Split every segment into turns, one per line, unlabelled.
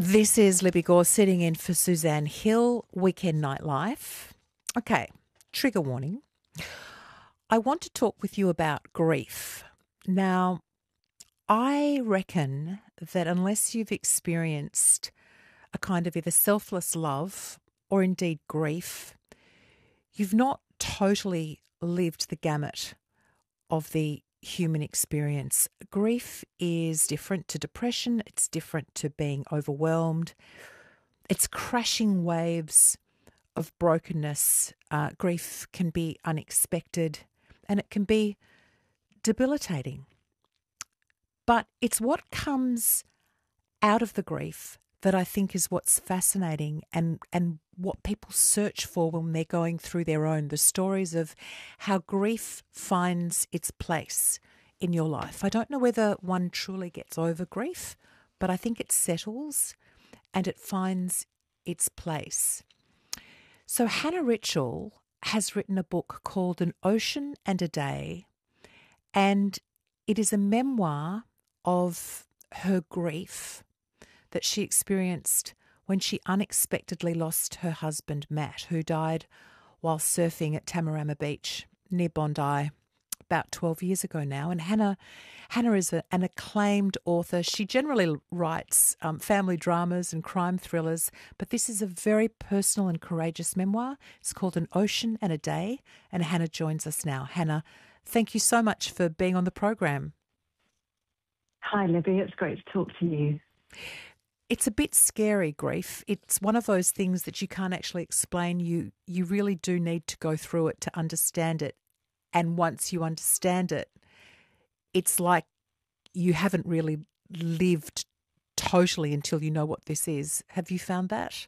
This is Libby Gore sitting in for Suzanne Hill, Weekend Nightlife. Okay, trigger warning. I want to talk with you about grief. Now, I reckon that unless you've experienced a kind of either selfless love or indeed grief, you've not totally lived the gamut of the human experience. Grief is different to depression. It's different to being overwhelmed. It's crashing waves of brokenness. Grief can be unexpected and it can be debilitating. But it's what comes out of the grief that I think is what's fascinating and what people search for when they're going through their own, the stories of how grief finds its place in your life. I don't know whether one truly gets over grief, but I think it settles and it finds its place. So Hannah Ritchell has written a book called An Ocean and a Day, and it is a memoir of her grief that she experienced when she unexpectedly lost her husband, Matt, who died while surfing at Tamarama Beach near Bondi about 12 years ago now. And Hannah is an acclaimed author. She generally writes family dramas and crime thrillers, but this is a very personal and courageous memoir. It's called An Ocean and a Day, and Hannah joins us now. Hannah, thank you so much for being on the program.
Hi, Libby. It's great to talk to you.
It's a bit scary, grief. It's one of those things that you can't actually explain. You really do need to go through it to understand it. And once you understand it, it's like you haven't really lived totally until you know what this is. Have you found that?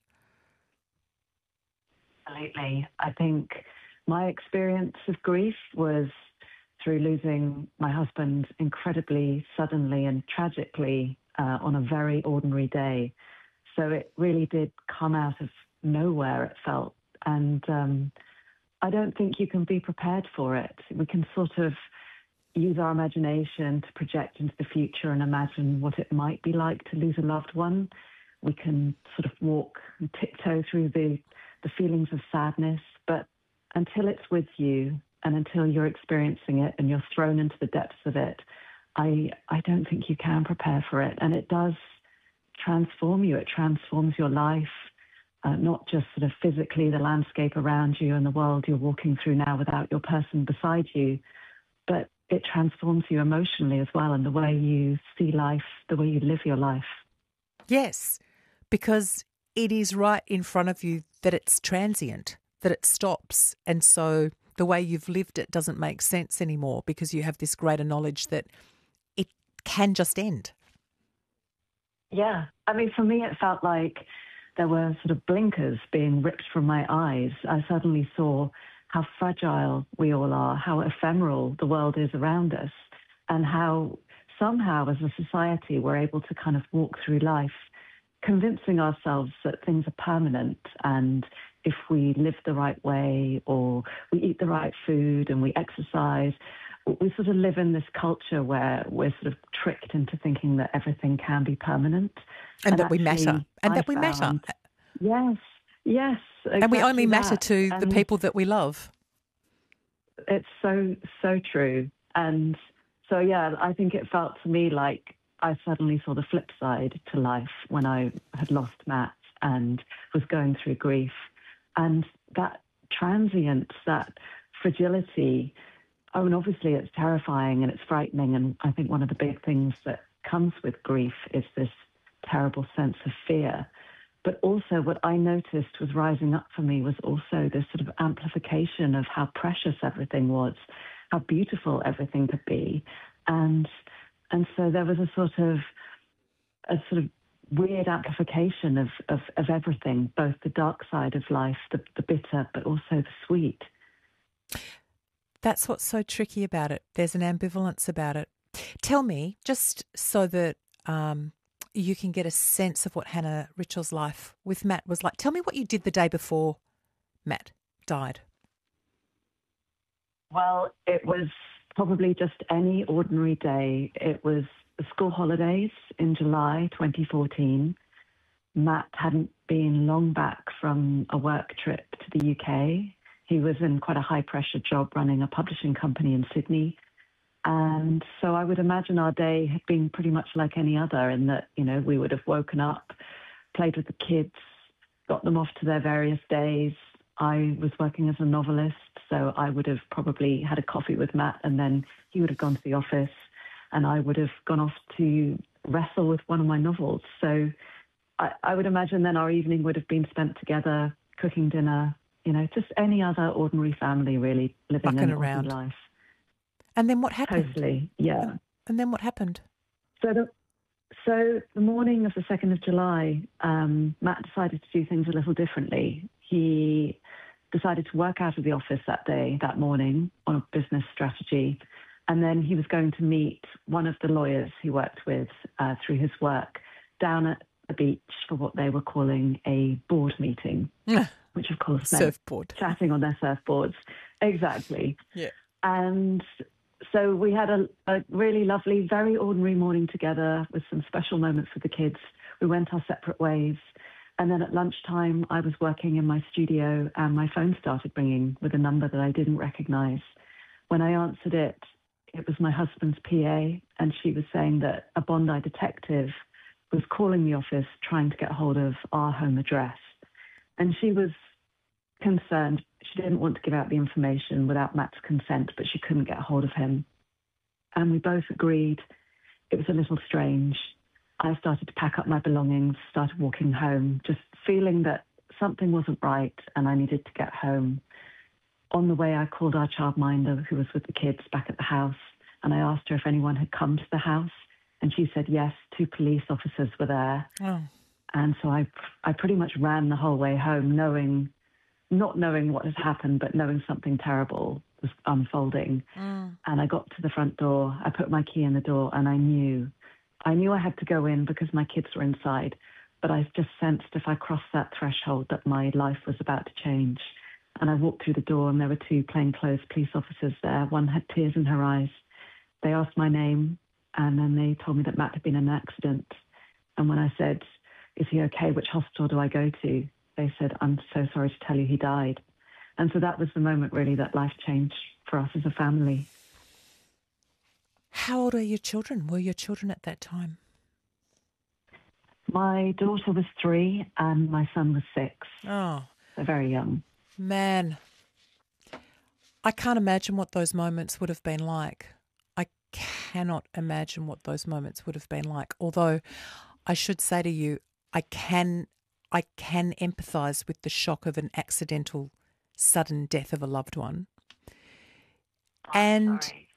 Absolutely. I think my experience of grief was through losing my husband incredibly suddenly and tragically on a very ordinary day. So it really did come out of nowhere, it felt. And I don't think you can be prepared for it. We can sort of use our imagination to project into the future and imagine what it might be like to lose a loved one. We can sort of walk and tiptoe through the feelings of sadness, but until it's with you and until you're experiencing it and you're thrown into the depths of it, I don't think you can prepare for it. And it does transform you. It transforms your life, not just sort of physically the landscape around you and the world you're walking through now without your person beside you, but it transforms you emotionally as well, and the way you see life, the way you live your life.
Yes, because it is right in front of you that it's transient, that it stops. And so the way you've lived it doesn't make sense anymore because you have this greater knowledge that it can just end.
Yeah. I mean, for me, it felt like there were sort of blinkers being ripped from my eyes. I suddenly saw how fragile we all are, how ephemeral the world is around us, and how somehow as a society we're able to kind of walk through life convincing ourselves that things are permanent, and if we live the right way or we eat the right food and we exercise, we sort of live in this culture where we're sort of tricked into thinking that everything can be permanent.
And that we matter. And that we matter.
Yes, yes. Exactly,
and we only matter to the people that we love.
It's so true. And so, yeah, I think it felt to me like I suddenly saw the flip side to life when I had lost Matt and was going through grief. And that transience, that fragility, I mean, obviously it's terrifying and it's frightening. And I think one of the big things that comes with grief is this terrible sense of fear. But also what I noticed was rising up for me was also this sort of amplification of how precious everything was, how beautiful everything could be. And so there was a sort of weird amplification of everything, both the dark side of life, the bitter, but also the sweet.
That's what's so tricky about it. There's an ambivalence about it. Tell me, just so that you can get a sense of what Hannah Ritchell's life with Matt was like. Tell me what you did the day before Matt died.
Well, it was probably just any ordinary day. It was the school holidays in July 2014. Matt hadn't been long back from a work trip to the UK. He was in quite a high pressure job running a publishing company in Sydney. And so I would imagine our day had been pretty much like any other in that, we would have woken up, played with the kids, got them off to their various days. I was working as a novelist, so I would have probably had a coffee with Matt, and then he would have gone to the office and I would have gone off to wrestle with one of my novels. So I would imagine then our evening would have been spent together, cooking dinner, just any other ordinary family really living
Mucking
an
around.
ordinary life.
And then what happened?
Totally, yeah.
And then what happened?
So the morning of the 2nd of July, Matt decided to do things a little differently. He decided to work out of the office that morning on a business strategy. And then he was going to meet one of the lawyers he worked with through his work down at the beach for what they were calling a board meeting, which of course meant
surfboard,
chatting on their surfboards. Exactly.
Yeah.
And so we had a really lovely, very ordinary morning together with some special moments with the kids. We went our separate ways. And then at lunchtime, I was working in my studio and my phone started ringing with a number that I didn't recognize. When I answered it, it was my husband's PA, and she was saying that a Bondi detective was calling the office trying to get hold of our home address. And she was concerned. She didn't want to give out the information without Matt's consent, but she couldn't get hold of him. And we both agreed it was a little strange. I started to pack up my belongings, started walking home, just feeling that something wasn't right and I needed to get home. On the way, I called our childminder who was with the kids back at the house, and I asked her if anyone had come to the house. And she said, yes, 2 police officers were there.
Oh.
And so I pretty much ran the whole way home, not knowing what had happened, but knowing something terrible was unfolding. And I got to the front door, I put my key in the door, and I knew I had to go in because my kids were inside, but I just sensed if I crossed that threshold that my life was about to change. And I walked through the door and there were 2 plainclothes police officers there. One had tears in her eyes. They asked my name and then they told me that Matt had been in an accident. And when I said, is he okay? Which hospital do I go to? They said, I'm so sorry to tell you he died. And so that was the moment really that life changed for us as a family.
How old are your children? Were your children at that time?
My daughter was 3 and my son was 6.
Oh.
They're very young.
Man, I can't imagine what those moments would have been like. I cannot imagine what those moments would have been like. Although I should say to you, I can empathise with the shock of an accidental, sudden death of a loved one. And
sorry.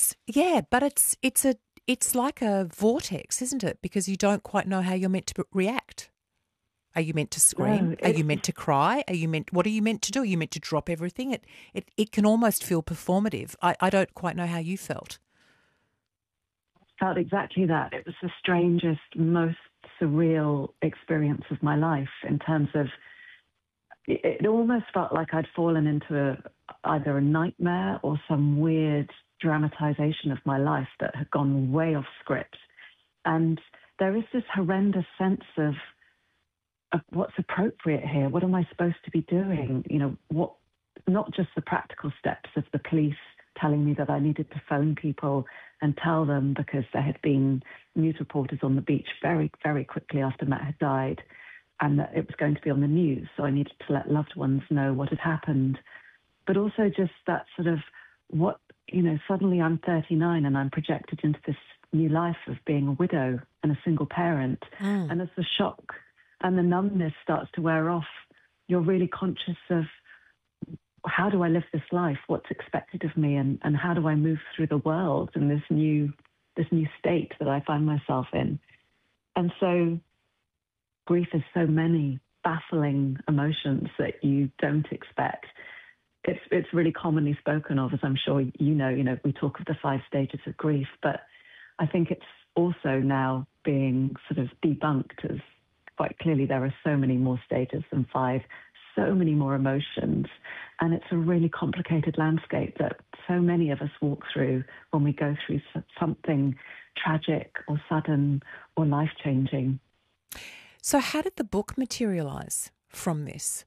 It's like a vortex, isn't it? Because you don't quite know how you're meant to react. Are you meant to scream?
No,
are you meant to cry? What are you meant to do? Are you meant to drop everything? It can almost feel performative. I don't quite know how you felt.
Felt exactly that. It was the strangest, most surreal experience of my life in terms of it almost felt like I'd fallen into either a nightmare or some weird dramatization of my life that had gone way off script. And there is this horrendous sense of what's appropriate here. What am I supposed to be doing? Not just the practical steps of the police telling me that I needed to phone people and tell them because there had been news reporters on the beach very, very quickly after Matt had died and that it was going to be on the news. So I needed to let loved ones know what had happened. But also just that sort of suddenly I'm 39 and I'm projected into this new life of being a widow and a single parent. And as the shock and the numbness starts to wear off, you're really conscious of how do I live this life? What's expected of me? And how do I move through the world in this new state that I find myself in? And so grief is so many baffling emotions that you don't expect. It's really commonly spoken of, as I'm sure you know, we talk of the 5 stages of grief, but I think it's also now being sort of debunked as quite clearly there are so many more stages than 5, so many more emotions. And it's a really complicated landscape that so many of us walk through when we go through something tragic or sudden or life-changing.
So how did the book materialise from this?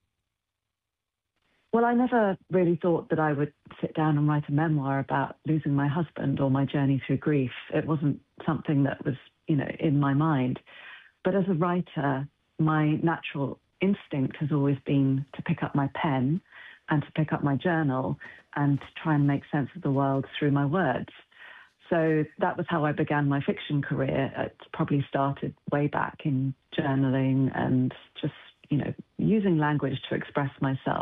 Well, I never really thought that I would sit down and write a memoir about losing my husband or my journey through grief. It wasn't something that was, in my mind. But as a writer, my natural instinct has always been to pick up my pen and to pick up my journal and to try and make sense of the world through my words. So that was how I began my fiction career. It probably started way back in journaling and just, using language to express myself.